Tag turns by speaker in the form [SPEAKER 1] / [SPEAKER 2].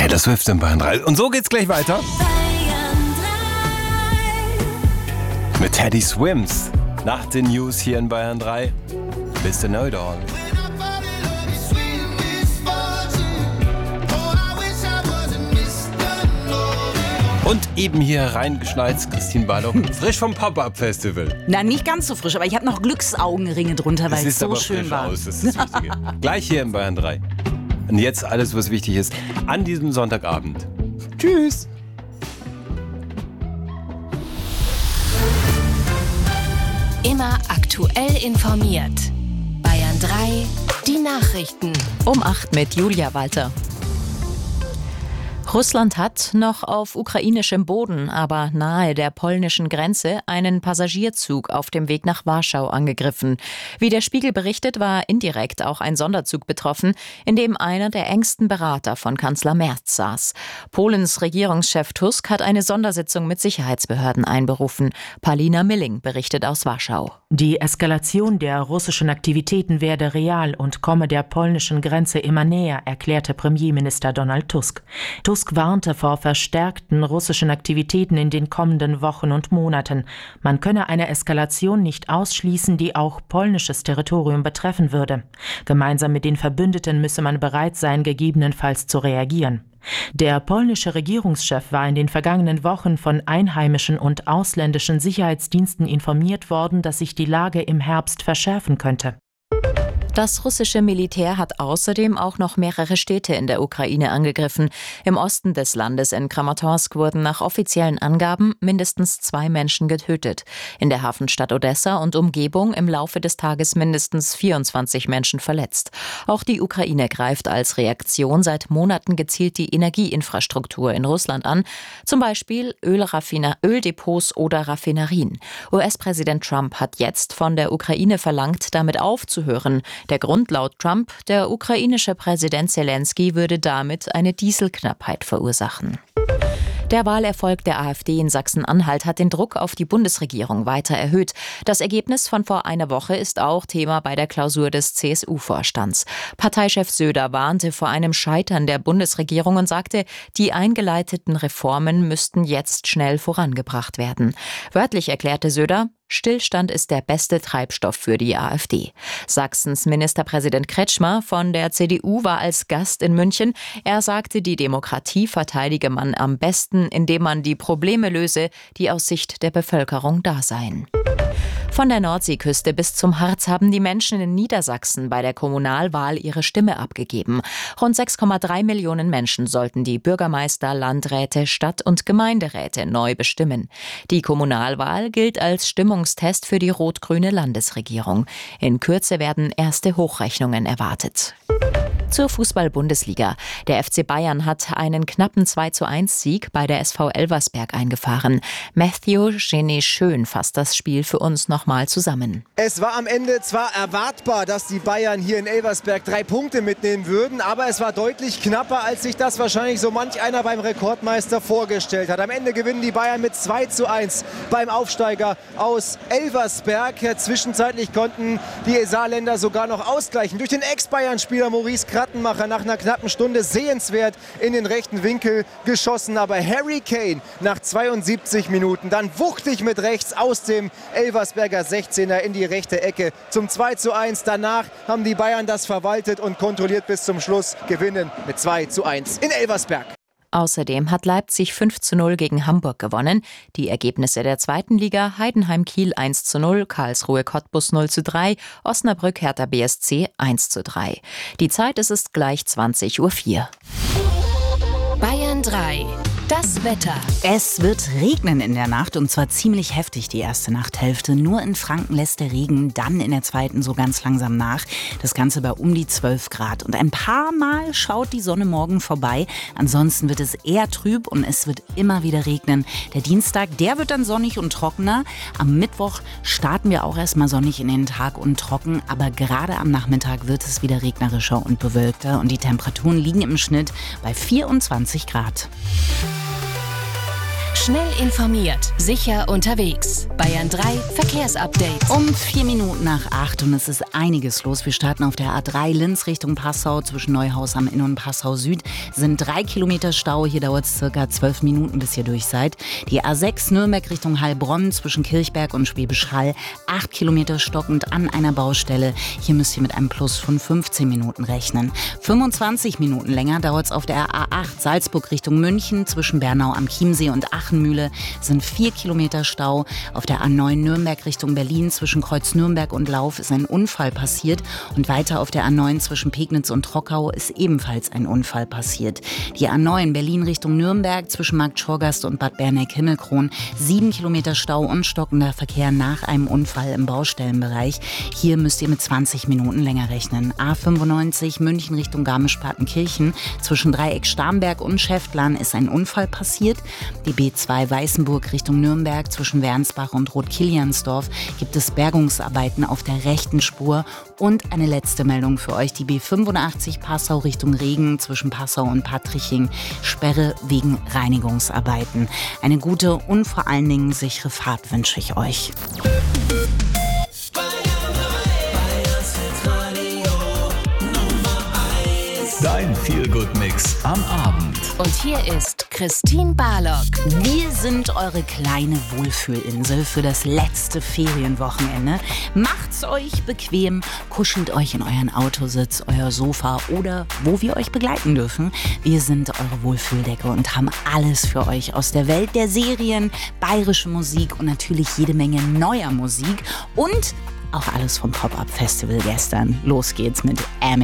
[SPEAKER 1] Taylor Swift in Bayern 3. Und so geht's gleich weiter. Mit Teddy Swims. Nach den News hier in Bayern 3. Mr. Know-It-All. Und eben hier reingeschneit, Christine Barlock, frisch vom Pop-Up-Festival.
[SPEAKER 2] Na, nicht ganz so frisch, aber ich habe noch Glücksaugenringe drunter, weil es so schön war.
[SPEAKER 1] Aus, das ist das Wichtige. Gleich hier in Bayern 3. Und jetzt alles, was wichtig ist, an diesem Sonntagabend. Tschüss.
[SPEAKER 3] Immer aktuell informiert. Bayern 3, die Nachrichten.
[SPEAKER 4] Um 8 mit Julia Walter. Russland hat noch auf ukrainischem Boden, aber nahe der polnischen Grenze, einen Passagierzug auf dem Weg nach Warschau angegriffen. Wie der Spiegel berichtet, war indirekt auch ein Sonderzug betroffen, in dem einer der engsten Berater von Kanzler Merz saß. Polens Regierungschef Tusk hat eine Sondersitzung mit Sicherheitsbehörden einberufen. Palina Milling berichtet aus Warschau.
[SPEAKER 5] Die Eskalation der russischen Aktivitäten werde real und komme der polnischen Grenze immer näher, erklärte Premierminister Donald Tusk. Tusk warnte vor verstärkten russischen Aktivitäten in den kommenden Wochen und Monaten. Man könne eine Eskalation nicht ausschließen, die auch polnisches Territorium betreffen würde. Gemeinsam mit den Verbündeten müsse man bereit sein, gegebenenfalls zu reagieren. Der polnische Regierungschef war in den vergangenen Wochen von einheimischen und ausländischen Sicherheitsdiensten informiert worden, dass sich die Lage im Herbst verschärfen könnte.
[SPEAKER 4] Das russische Militär hat außerdem auch noch mehrere Städte in der Ukraine angegriffen. Im Osten des Landes in Kramatorsk wurden nach offiziellen Angaben mindestens 2 Menschen getötet. In der Hafenstadt Odessa und Umgebung im Laufe des Tages mindestens 24 Menschen verletzt. Auch die Ukraine greift als Reaktion seit Monaten gezielt die Energieinfrastruktur in Russland an, zum Beispiel Öldepots oder Raffinerien. US-Präsident Trump hat jetzt von der Ukraine verlangt, damit aufzuhören. Der Grund laut Trump, der ukrainische Präsident Zelensky würde damit eine Dieselknappheit verursachen. Der Wahlerfolg der AfD in Sachsen-Anhalt hat den Druck auf die Bundesregierung weiter erhöht. Das Ergebnis von vor einer Woche ist auch Thema bei der Klausur des CSU-Vorstands. Parteichef Söder warnte vor einem Scheitern der Bundesregierung und sagte, die eingeleiteten Reformen müssten jetzt schnell vorangebracht werden. Wörtlich erklärte Söder, Stillstand ist der beste Treibstoff für die AfD. Sachsens Ministerpräsident Kretschmer von der CDU war als Gast in München. Er sagte, die Demokratie verteidige man am besten, indem man die Probleme löse, die aus Sicht der Bevölkerung da seien. Von der Nordseeküste bis zum Harz haben die Menschen in Niedersachsen bei der Kommunalwahl ihre Stimme abgegeben. Rund 6,3 Millionen Menschen sollten die Bürgermeister, Landräte, Stadt- und Gemeinderäte neu bestimmen. Die Kommunalwahl gilt als Stimmungstest für die rot-grüne Landesregierung. In Kürze werden erste Hochrechnungen erwartet. Zur Fußball-Bundesliga. Der FC Bayern hat einen knappen 2:1-Sieg bei der SV Elversberg eingefahren. Matthew Genet-Schön fasst das Spiel für uns nochmal zusammen.
[SPEAKER 6] Es war am Ende zwar erwartbar, dass die Bayern hier in Elversberg 3 Punkte mitnehmen würden, aber es war deutlich knapper, als sich das wahrscheinlich so manch einer beim Rekordmeister vorgestellt hat. Am Ende gewinnen die Bayern mit 2:1 beim Aufsteiger aus Elversberg. Zwischenzeitlich konnten die Saarländer sogar noch ausgleichen durch den Ex-Bayern-Spieler Maurice Krattenmacher nach einer knappen Stunde sehenswert in den rechten Winkel geschossen. Aber Harry Kane nach 72 Minuten dann wuchtig mit rechts aus dem Elversberger 16er in die rechte Ecke zum 2:1. Danach haben die Bayern das verwaltet und kontrolliert bis zum Schluss, gewinnen mit 2:1 in Elversberg.
[SPEAKER 4] Außerdem hat Leipzig 5:0 gegen Hamburg gewonnen. Die Ergebnisse der zweiten Liga: Heidenheim-Kiel 1:0, Karlsruhe-Cottbus 0:3, Osnabrück Hertha BSC 1:3. Die Zeit ist gleich 20:04 Uhr.
[SPEAKER 3] Bayern 3. Das Wetter.
[SPEAKER 2] Es wird regnen in der Nacht und zwar ziemlich heftig die erste Nachthälfte. Nur in Franken lässt der Regen dann in der zweiten so ganz langsam nach. Das Ganze bei um die 12 Grad. Und ein paar Mal schaut die Sonne morgen vorbei. Ansonsten wird es eher trüb und es wird immer wieder regnen. Der Dienstag, der wird dann sonnig und trockener. Am Mittwoch starten wir auch erstmal sonnig in den Tag und trocken. Aber gerade am Nachmittag wird es wieder regnerischer und bewölkter. Und die Temperaturen liegen im Schnitt bei 24 Grad.
[SPEAKER 3] Schnell informiert, sicher unterwegs. Bayern 3 Verkehrsupdate.
[SPEAKER 2] Um 4 Minuten nach 8 und es ist einiges los. Wir starten auf der A3 Linz Richtung Passau zwischen Neuhaus am Inn und Passau Süd. Sind 3 Kilometer Stau. Hier dauert es circa 12 Minuten, bis ihr durch seid. Die A6 Nürnberg Richtung Heilbronn zwischen Kirchberg und Schwäbisch Hall. 8 Kilometer stockend an einer Baustelle. Hier müsst ihr mit einem Plus von 15 Minuten rechnen. 25 Minuten länger dauert es auf der A8 Salzburg Richtung München zwischen Bernau am Chiemsee und Achenmühle. Sind 4 Kilometer Stau. Auf der A9 Nürnberg Richtung Berlin zwischen Kreuz Nürnberg und Lauf ist ein Unfall passiert. Und weiter auf der A9 zwischen Pegnitz und Trockau ist ebenfalls ein Unfall passiert. Die A9 Berlin Richtung Nürnberg zwischen Markt Schorgast und Bad Berneck-Himmelkron. 7 Kilometer Stau und stockender Verkehr nach einem Unfall im Baustellenbereich. Hier müsst ihr mit 20 Minuten länger rechnen. A95 München Richtung Garmisch-Partenkirchen zwischen Dreieck Starnberg und Schäftlern ist ein Unfall passiert. Die B2 Weißenburg Richtung Nürnberg zwischen Wernsbach und Roth-Kiliansdorf gibt es Bergungsarbeiten auf der rechten Spur. Und eine letzte Meldung für euch, die B85 Passau Richtung Regen zwischen Passau und Patriching. Sperre wegen Reinigungsarbeiten. Eine gute und vor allen Dingen sichere Fahrt wünsche ich euch.
[SPEAKER 7] Dein Feel-Good-Mix am Abend.
[SPEAKER 3] Und hier ist Christine Barlock.
[SPEAKER 2] Wir sind eure kleine Wohlfühlinsel für das letzte Ferienwochenende. Macht's euch bequem, kuschelt euch in euren Autositz, euer Sofa oder wo wir euch begleiten dürfen. Wir sind eure Wohlfühldecke und haben alles für euch aus der Welt der Serien, bayerische Musik und natürlich jede Menge neuer Musik und auch alles vom Pop-Up-Festival gestern. Los geht's mit